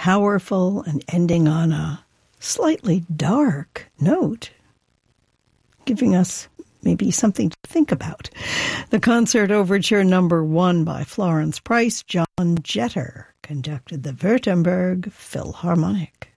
powerful and ending on a slightly dark note, giving us maybe something to think about. The Concert Overture No. 1 by Florence Price. John Jetter conducted the Württemberg Philharmonic.